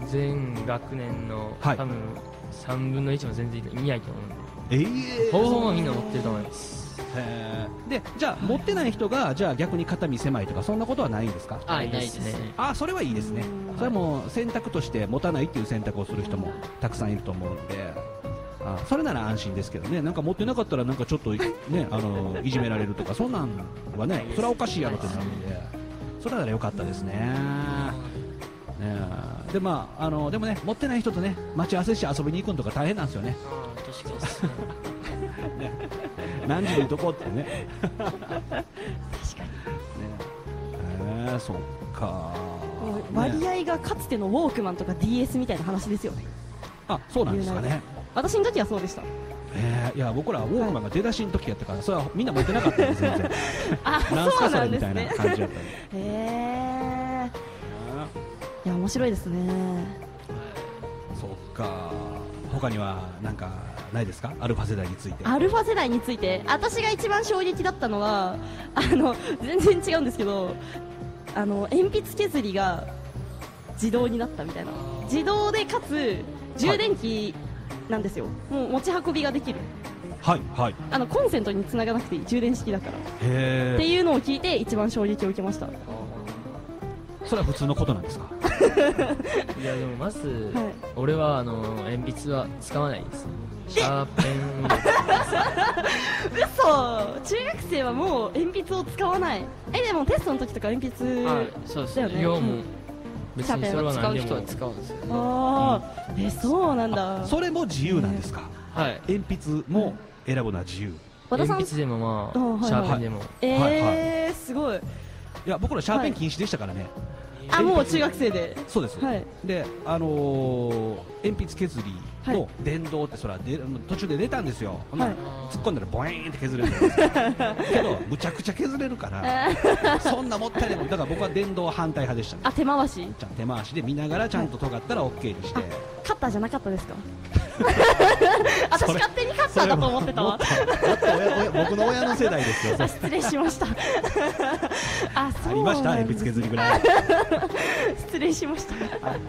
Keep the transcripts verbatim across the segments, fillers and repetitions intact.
全学年の、 はい多分さんぶんのいちも全然見ないと思うんで、 ええほぼほぼみんな持ってると思います。 へーでじゃあ持ってない人がじゃあ逆に肩身狭いとかそんなことはないんですか？ あ、ないですね。 あ、それはいいですね。それはもう選択として持たないっていう選択をする人もたくさんいると思うんで、あ、それなら安心ですけどね。なんか持ってなかったらなんかちょっとね、あのいじめられるとかそんなんはね、それはおかしいやろってなるんで、それなら良かったですね。ねえでまああのでもね持ってない人とね待ち合わせして遊びに行くのとか大変なんですよね。 確かにですね。 何時にどこってね。 確かに。 ねえー、そっか。 割合がかつてのウォークマンとか ディーエス みたいな話ですよね。 あ、そうなんですかね。 私の時はそうでした。 えー、いや僕らウォークマンが出だしの時やったから、それはみんな持ってなかったんです全然。 あ、 なんすかそうなそれみたいんですね。 な感じだったんで。 へえ。いや面白いですね。 そっか。他にはなんかないですか？アルファ世代について。 アルファ世代について私が一番衝撃だったのはあの全然違うんですけど、あの鉛筆削りが自動になったみたいな。自動でかつ充電器なんですよ。もう持ち運びができる。 はいはい。 あのコンセントにつながなくていい充電式だからへえ。 っていうのを聞いて一番衝撃を受けました。 それは普通のことなんですか？ いやでもまず、 はい俺はあの鉛筆は使わないです。シャーペン嘘、中学生はもう鉛筆を使わない。えでもテストの時とか鉛筆あ、そうですね。 だよね。 量もうん別にそれは使う人は何でも使うんですよ。 ああ、えそうなんだ。 それも自由なんですか？ はい鉛筆も選ぶのは自由。 和田さん鉛筆でもまあ、 あはいはいシャーペンでも、 えーはいはすごい。 いや僕らシャーペン禁止でしたからね。 あもう中学生で。 そうです、 はいで、あのー鉛筆削りの電動ってそらで途中で出たんですよ、ほんなら突っ込んだらボイーンって削れるじゃないですかけどむちゃくちゃ削れるからそんなもったいないもんだから僕は電動反対派でしたね。 あ手回し。 ちゃんと手回しで見ながらちゃんと尖ったら OK にして、 カッターじゃなかったですか？私勝手にカッターだと思ってたわ。 もっと親親僕の親の世代ですよあ失礼しました。あそうありましたなんです鉛筆削りぐらい失礼しました。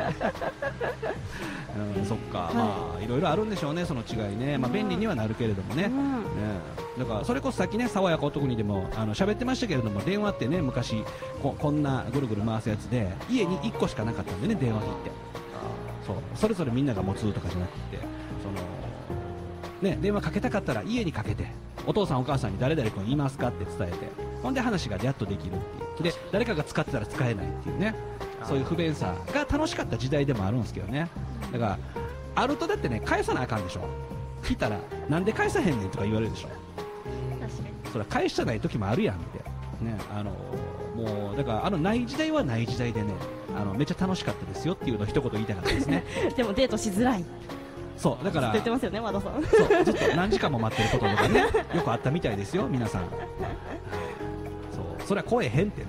うん、そっか、まあいろいろあるんでしょうね、その違いね、まあ、便利にはなるけれどもね、 うんねだからそれこそさっきね、爽やか男にでもあの喋ってましたけれども、電話ってね、昔こ、こんなぐるぐる回すやつで、家にいっこしかなかったんでね、電話機って、そうそれぞれみんなが持つとかじゃなくて、そのね、電話かけたかったら家にかけて、お父さん、お母さんに誰々君いますかって伝えて、ほんで話がやっとできるっていう、で誰かが使ってたら使えないっていうね。そういう不便さが楽しかった時代でもあるんですけどね。だからあるとだってね返さなあかんでしょ。来たらなんで返さへんねんとか言われるでしょ。 確かに。 それは返したない時もあるやんってね。あのもうだからあのない時代はない時代でね、あのめっちゃ楽しかったですよっていうのを一言言いたかったですね。 でもデートしづらい。 そうだから言ってますよね和田さん。 そうずっと何時間も待ってることとかねよくあったみたいですよ皆さん。そうそれは来えへんってね。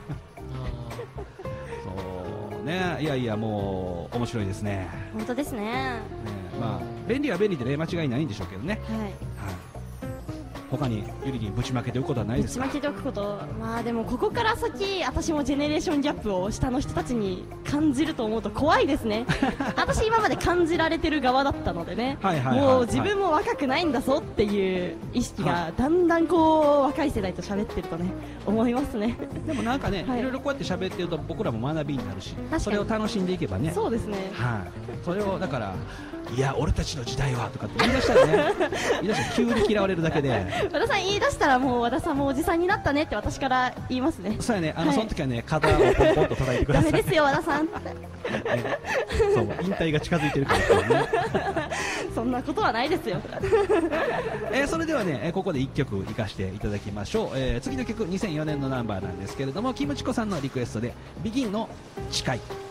ね、いやいやもう面白いですね。 本当ですね。 ねまあ便利は便利でね間違いないんでしょうけどね。 はい。 はい。他にゆりにぶちまけておくことはないぶですか？ ちまけておくこと、まあでもここから先私もジェネレーションギャップを下の人たちに感じると思うと怖いですね。私今まで感じられてる側だったのでね、 はいはいはいはいもう自分も若くないんだぞっていう意識がだんだんこう若い世代と喋ってるとね思いますね。 でもなんかね、 はいいろいろこうやって喋ってると僕らも学びになるしにそれを楽しんでいけばね。 そうですね。 はい、それをだからいや俺たちの時代はとかって言い出したらね言い出したら急に嫌われるだけで和田さん言い出したらもう和田さんもおじさんになったねって私から言いますね。 そうやねあの、 はいその時はね肩をポンポンと叩いてください。 ダメですよ和田さん。 ねそう引退が近づいてるからね。 そんなことはないですよ。 えーそれではね、えーここでいっきょくいかしていただきましょう、えー次の曲にせんよねんのナンバーなんですけれどもキムチコさんのリクエストでビギンの誓い。